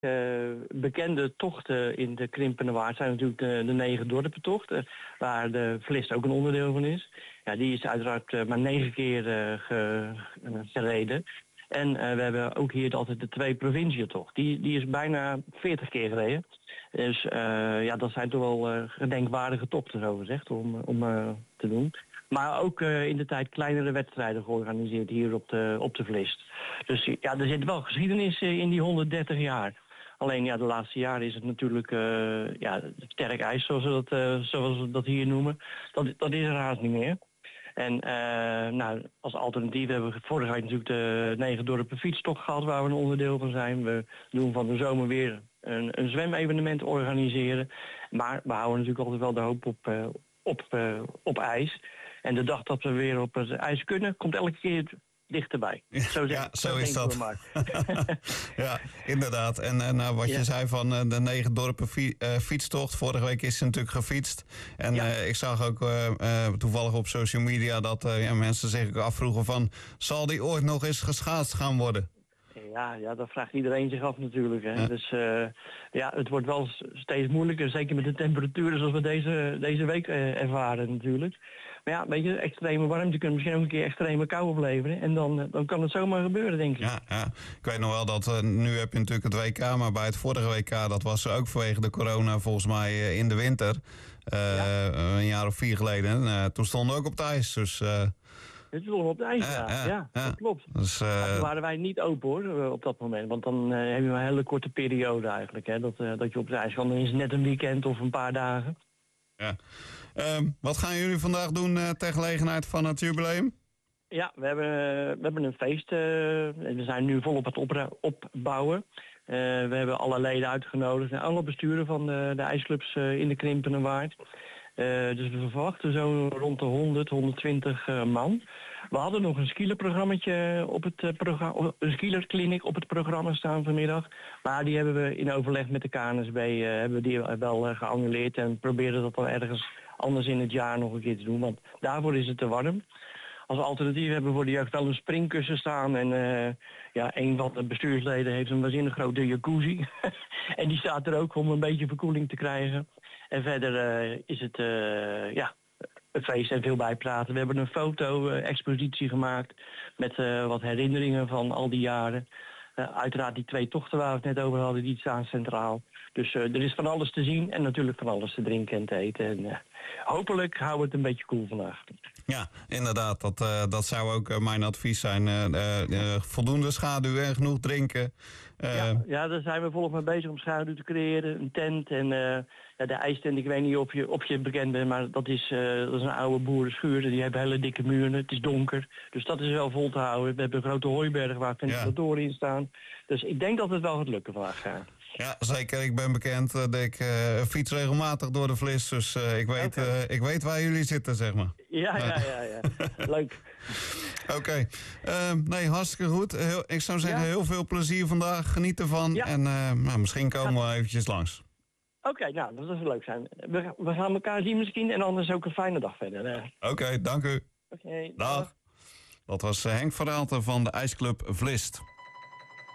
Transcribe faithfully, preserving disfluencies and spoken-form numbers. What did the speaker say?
Uh, bekende tochten in de Krimpende Waard zijn natuurlijk de, de negen dorpentocht, uh, waar de Vlist ook een onderdeel van is. Ja, die is uiteraard uh, maar negen keer uh, ge, uh, gereden. En uh, we hebben ook hier altijd de twee provincietocht. Die, die is bijna veertig keer gereden. Dus uh, ja, dat zijn toch wel uh, gedenkwaardige tochten, zo gezegd, om, om uh, te doen. Maar ook uh, in de tijd kleinere wedstrijden georganiseerd hier op de, op de Vlist. Dus ja, er zit wel geschiedenis in die honderddertig jaar. Alleen ja, de laatste jaren is het natuurlijk uh, ja, sterk ijs, zoals we dat, uh, zoals we dat hier noemen. Dat, dat is er haast niet meer. En uh, nou, als alternatief hebben we vorige week natuurlijk de negen dorpen fietstocht gehad, waar we een onderdeel van zijn. We doen van de zomer weer een, een zwemevenement organiseren. Maar we houden natuurlijk altijd wel de hoop op, uh, op, uh, op ijs. En de dag dat we weer op het ijs kunnen, komt elke keer dichterbij. Zo, ja, zo, zo is dat. Maar. Ja, inderdaad. En, en uh, wat ja. je zei van uh, de negen dorpen fi- uh, fietstocht. Vorige week is ze natuurlijk gefietst. En ja. uh, ik zag ook uh, uh, toevallig op social media dat uh, ja, mensen zich ook afvroegen van, zal die ooit nog eens geschaatst gaan worden? Ja, ja, dat vraagt iedereen zich af natuurlijk. Hè. Ja. Dus uh, ja, het wordt wel steeds moeilijker. Zeker met de temperaturen zoals we deze, deze week uh, ervaren natuurlijk. Maar ja, weet je, extreme warmte kunnen misschien ook een keer extreme kou opleveren. En dan, dan kan het zomaar gebeuren, denk ik. Ja, ja. Ik weet nog wel dat, uh, nu heb je natuurlijk het W K, maar bij het vorige W K, dat was ook vanwege de corona volgens mij uh, in de winter. Uh, ja. Een jaar of vier geleden. Uh, toen stonden we ook op het ijs, dus... Uh, Het is nog op de ijs, ja. Ja, ja, ja. Dat klopt. Dus, uh... maar toen waren wij niet open hoor, op dat moment. Want dan uh, heb je een hele korte periode eigenlijk. Hè, dat, uh, dat je op de ijs kan. Dan is het net een weekend of een paar dagen. Ja. Um, wat gaan jullie vandaag doen uh, ter gelegenheid van het jubileum? Ja, we hebben, we hebben een feest. Uh, we zijn nu volop aan het op, opbouwen. Uh, we hebben alle leden uitgenodigd en alle besturen van de, de ijsclubs uh, in de Krimpende Waard. Uh, dus we verwachten zo rond de honderd, honderdtwintig uh, man. We hadden nog een skielerprogrammaatje op het uh, programma, een skielerkliniek op het programma staan vanmiddag. Maar die hebben we in overleg met de K N S B uh, hebben we die wel uh, geannuleerd en proberen dat dan ergens anders in het jaar nog een keer te doen. Want daarvoor is het te warm. Als alternatief hebben we voor de jeugd wel een springkussen staan. En uh, ja, een van de bestuursleden heeft een waanzinnig grote jacuzzi. En die staat er ook om een beetje verkoeling te krijgen. En verder uh, is het uh, ja, een feest en veel bijpraten. We hebben een foto-expositie gemaakt met uh, wat herinneringen van al die jaren. Uh, uiteraard die twee tochten waar we het net over hadden, die staan centraal. Dus uh, er is van alles te zien en natuurlijk van alles te drinken en te eten. En uh, hopelijk houden we het een beetje koel vandaag. Ja, inderdaad. Dat, uh, dat zou ook uh, mijn advies zijn. Uh, uh, uh, voldoende schaduw en genoeg drinken. Uh, ja, ja, daar zijn we volop mee bezig om schaduw te creëren. Een tent en uh, ja, de ijstent. Ik weet niet of je, of je bekend bent, maar dat is, uh, dat is een oude boerenschuur. Die hebben hele dikke muren. Het is donker. Dus dat is wel vol te houden. We hebben een grote hooiberg waar ventilatoren ja. in staan. Dus ik denk dat het wel gaat lukken vandaag. Ja. Ja, zeker. Ik ben bekend dat ik uh, fiets regelmatig door de Vlist. Dus uh, ik, weet, okay. uh, ik weet waar jullie zitten, zeg maar. Ja, ja, ja. ja. Leuk. Oké. Okay. Uh, nee, hartstikke goed. Heel, ik zou zeggen, ja. heel veel plezier vandaag. Geniet ervan. Ja. En uh, nou, misschien komen ja. we eventjes langs. Oké, okay, nou, dat zou leuk zijn. We, we gaan elkaar zien misschien. En anders ook een fijne dag verder. Oké, okay, dank u. Oké, okay, dag. dag. Dat was Henk van Raalte van de ijsclub Vlist.